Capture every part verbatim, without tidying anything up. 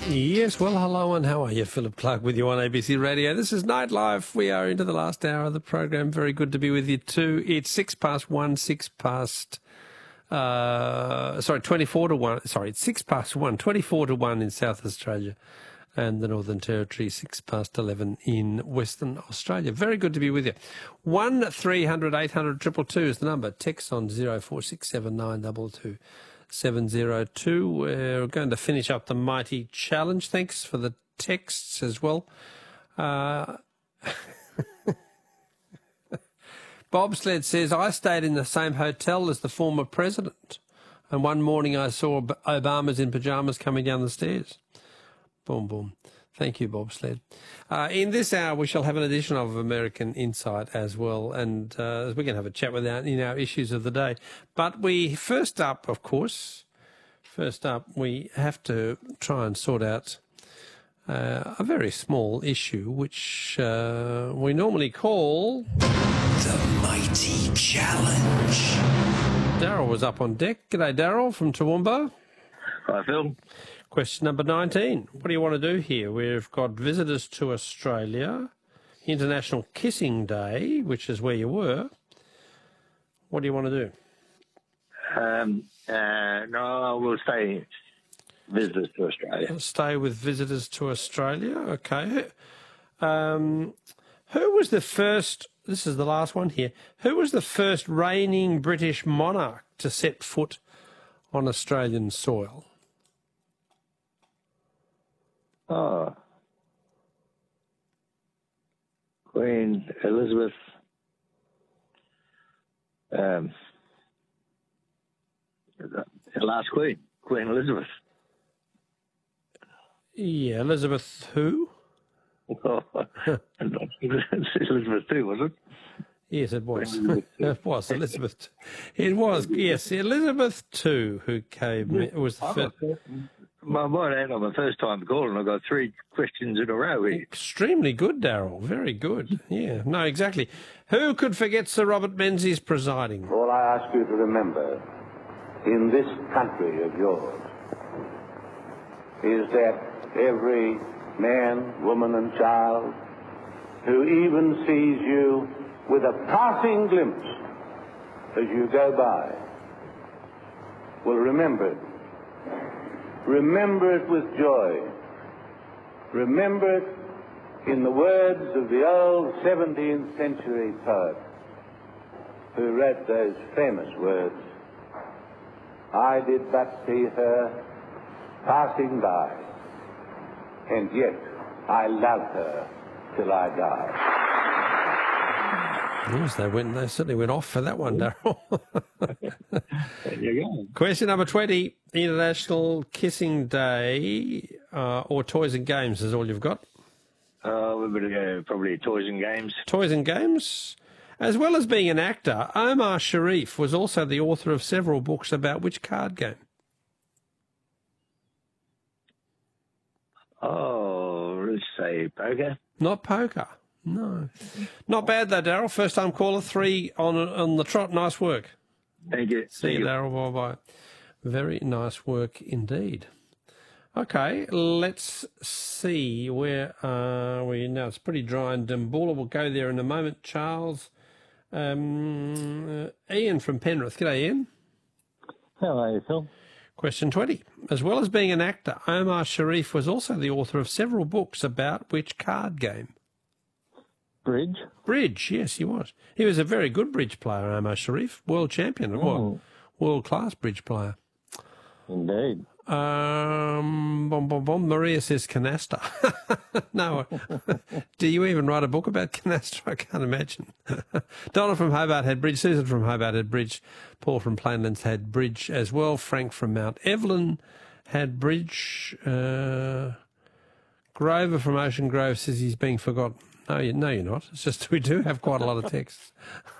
Yes, well, hello and how are you? Philip Clark with you on A B C Radio. This is Nightlife. We are into the last hour of the program. Very good to be with you too. It's six past one, six past, uh, sorry, twenty-four to one. Sorry, it's six past one, twenty-four to one in South Australia and the Northern Territory, six past eleven in Western Australia. Very good to be with you. one three hundred eight hundred two two two is the number. Text on zero four six seven nine two two. seven zero two. We're going to finish up the Mighty Challenge. Thanks for the texts as well. Uh, Bobsled says, I stayed in the same hotel as the former president, and one morning I saw Obama's in pyjamas coming down the stairs. Boom, boom. Thank you, Bobsled. Uh, in this hour, we shall have an edition of American Insight as well, and uh, we're going to have a chat with our, in our issues of the day. But we, first up, of course, first up, we have to try and sort out uh, a very small issue, which uh, we normally call... The Mighty Challenge. Daryl was up on deck. G'day, Daryl from Toowoomba. Hi, Phil. Question number nineteen. What do you want to do here? We've got visitors to Australia, International Kissing Day, which is where you were. What do you want to do? Um, uh, no, we'll stay visitors to Australia. Stay with visitors to Australia. Okay. Um, who was the first, this is the last one here, who was the first reigning British monarch to set foot on Australian soil? Oh. Queen Elizabeth. Um, the last Queen, Queen Elizabeth. Yeah, Elizabeth who? Elizabeth two, was it? Yes, it was. It was Elizabeth. It was, yes, Elizabeth the Second who came, it was the first. My mind ain't on my first time calling. I got three questions in a row here. Extremely good, Daryl. Very good. Yeah, no, exactly. Who could forget Sir Robert Menzies presiding? All I ask you to remember in this country of yours is that every man, woman and child who even sees you with a passing glimpse as you go by will remember it. Remember it with joy. Remember it in the words of the old seventeenth century poet who wrote those famous words, I did but see her passing by, and yet I love her till I die. Yes, they went. They certainly went off for that one, Daryl. There you go. Question number twenty: International Kissing Day, uh, or Toys and Games is all you've got. Uh, we better go probably toys and games. Toys and Games, as well as being an actor, Omar Sharif was also the author of several books about which card game? Oh, let's say poker. Not poker. No. Not bad, though, Daryl. First time caller, three on on the trot. Nice work. Thank you. See you, Daryl. Bye-bye. Very nice work indeed. Okay, let's see. Where are we now? It's pretty dry in Dambulla. We'll go there in a moment. Charles. Um, uh, Ian from Penrith. G'day, Ian. How are you, Phil? Question twenty. As well as being an actor, Omar Sharif was also the author of several books about which card game? Bridge? Bridge, yes, he was. He was a very good bridge player, Omar Sharif. World champion, Oh. world-class bridge player. Indeed. Um, bom, bom, bom. Maria says canasta. No. Do you even write a book about canasta? I can't imagine. Donna from Hobart had bridge. Susan from Hobart had bridge. Paul from Plainlands had bridge as well. Frank from Mount Evelyn had bridge. Uh, Grover from Ocean Grove says he's being forgotten. No, you, no, you're not. It's just we do have quite a lot of texts.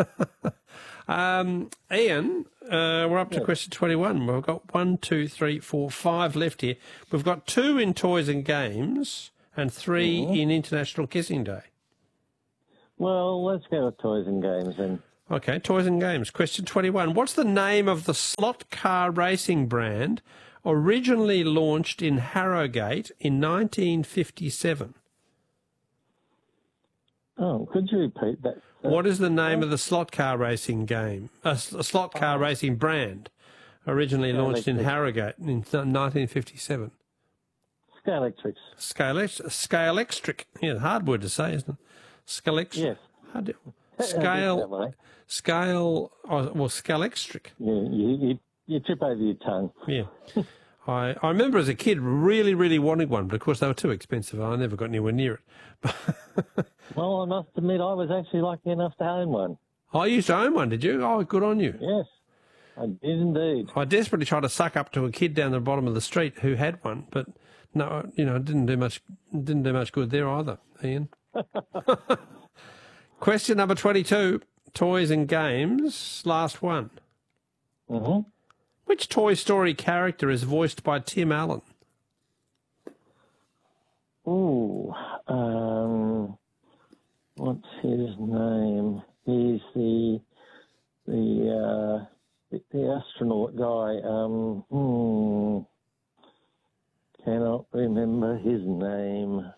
um, Ian, uh, we're up to yes. question twenty-one. We've got one, two, three, four, five left here. We've got two in Toys and Games and three mm-hmm. in International Kissing Day. Well, let's go with Toys and Games then. Okay, Toys and Games. Question twenty-one. What's the name of the slot car racing brand originally launched in Harrogate in nineteen fifty-seven? Oh, could you repeat that? Uh, What is the name of the slot car racing game? A, s- a slot car Oh. racing brand, originally launched in Scalextric. Harrogate in nineteen fifty-seven. Scalextrics. Scalex, Scalextric. Yeah, hard word to say, isn't it? Scalextric. Yes. How do, That scale, way. scale, oh, well, Scalextric. Yeah, you, you, you trip over your tongue. Yeah. I, I remember as a kid really, really wanting one, but of course they were too expensive. I never got anywhere near it. Well, I must admit, I was actually lucky enough to own one. I used to own one, did you? Oh, good on you. Yes, I did indeed. I desperately tried to suck up to a kid down the bottom of the street who had one, but no, you know, it didn't do much, didn't do much good there either, Ian. Question number twenty-two, toys and games, last one. Mm-hmm. Which Toy Story character is voiced by Tim Allen? Ooh, um, what's his name? He's the the uh, the, the astronaut guy. Um, hmm, cannot remember his name.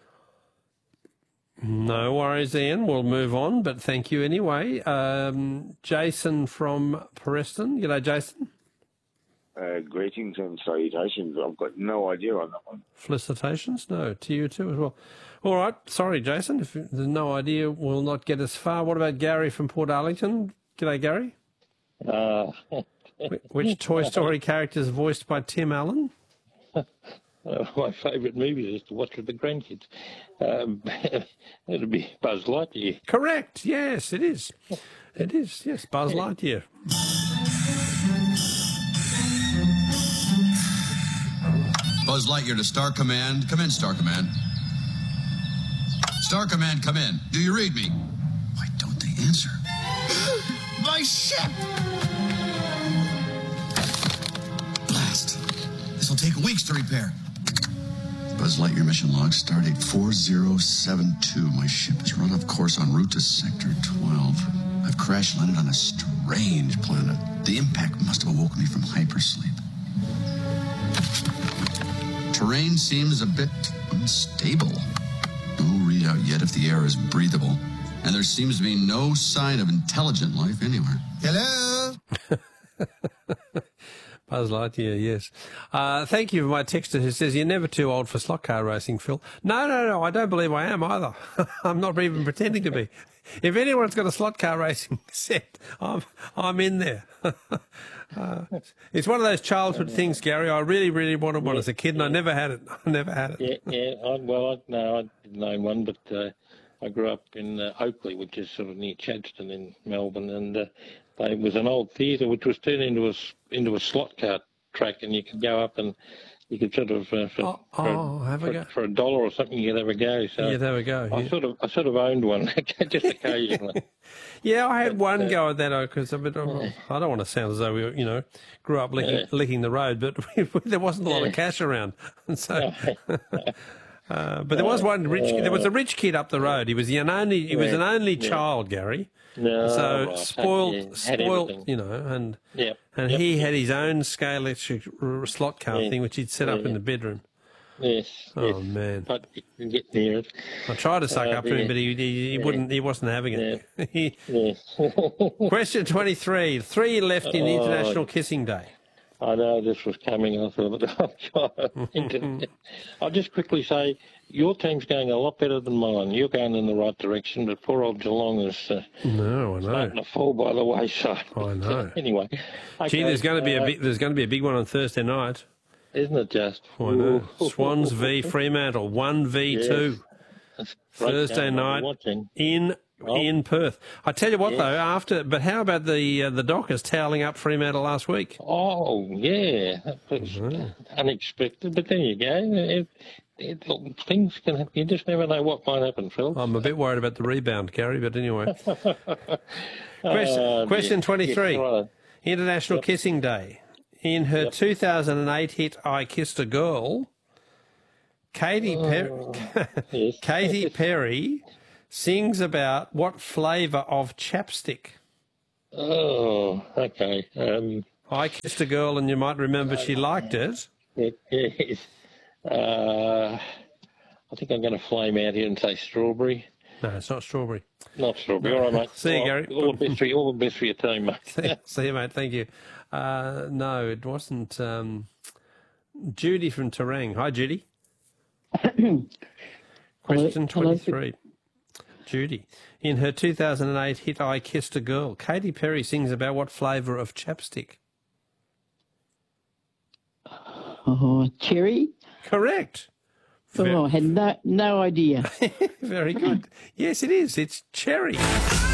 No worries, Ian. We'll move on, but thank you anyway. Um, Jason from Preston. G'day, Jason. Uh, greetings and salutations. I've got no idea on that one. Felicitations. No, to you too as well. All right. Sorry, Jason. If there's no idea, we'll not get as far. What about Gary from Port Arlington? G'day, Gary. Uh, Wh- Which Toy Story character is voiced by Tim Allen? Uh, my favourite movie is to watch with the grandkids. Um, it'd be Buzz Lightyear. Correct. Yes, it is. It is. Yes, Buzz Lightyear. Buzz Lightyear to Star Command. Come in, Star Command. Star Command, come in. Do you read me? Why don't they answer? My ship! Blast. This'll take weeks to repair. Buzz Lightyear mission log, stardate four zero seven two. My ship is run off course en route to Sector twelve. I've crash landed on a strange planet. The impact must have awoken me from hypersleep. Terrain seems a bit unstable. No readout yet if the air is breathable. And there seems to be no sign of intelligent life anywhere. Hello? Buzz Lightyear, yes. Uh, thank you for my texter who says, you're never too old for slot car racing, Phil. No, no, no, I don't believe I am either. I'm not even pretending to be. If anyone's got a slot car racing set, I'm, I'm in there. uh, it's one of those childhood things, Gary. I really, really wanted one Yeah, as a kid, and yeah. I never had it. I never had it. Yeah, yeah. I, well, I, no, I didn't own one, but uh, I grew up in uh, Oakley, which is sort of near Chadstone in Melbourne, and uh, it was an old theatre which was turned into a s- into a slot car track, and you could go up and you could sort of uh, for, Oh, for, oh, have a for, go. for a dollar or something you could have a go. So Yeah, there we go. I Yeah. sort of I sort of owned one just occasionally. Yeah, I had one uh, go at that because I don't want to sound as though we, you know, grew up licking, Yeah. licking the road, but there wasn't a lot of cash around, and so. Uh, but there was one rich. There was a rich kid up the road. He was an only. He was an only child, Gary. No, So right, spoiled, yeah, had spoiled, everything. you know, and Yep, and yep, he yep. had his own scale electric r- slot car Yeah, thing, which he'd set up yeah, in yeah. the bedroom. Yes. Oh, yes. man. But you can get near it. I tried to suck Uh, up to him, yeah. but he he, he wouldn't. He wasn't having it. He- Yes. Question twenty-three. Three left in Oh. International Kissing Day. I know this was coming. I thought, oh, God. I'll just quickly say, your team's going a lot better than mine. You're going in the right direction, but poor old Geelong is uh, No, I know. starting to fall by the wayside. I know. Anyway. Gee, okay, there's going to be a uh, big. There's going to be a big one on Thursday night. Isn't it just? I know. Ooh. Swans v Fremantle, one v two. That's a great Thursday game I'll night be watching. in Oh. in Perth. I tell you what, Yeah. though, after. But how about the uh, the Dockers toweling up Fremantle last week? Oh, yeah. That was unexpected, but there you go. It, it, look, things can happen. You just never know what might happen, Phil. I'm a bit worried about the rebound, Gary. But anyway, question Oh, question dear. twenty-three. Yes, right. International Kissing Day. In her Yep. two thousand eight hit "I Kissed a Girl," Katy Perry, Yes. Katy Perry sings about what flavour of chapstick? Oh, okay. Um, I kissed a girl, and you might remember she liked it. It is. Uh, I think I'm going to flame out here and say strawberry. No, it's not strawberry. Not strawberry. All right, mate. See you, All Gary. right, All the best for you. All the best for your team, mate. see, see you, mate. Thank you. Uh, no, it wasn't. Um, Judy from Terang. Hi, Judy. Question Hello. twenty-three. Judy. In her two thousand eight hit I Kissed a Girl, Katy Perry sings about what flavour of chapstick? Oh, cherry? Correct. Oh, I had no, no idea. Very good. Yes, it is. It's cherry.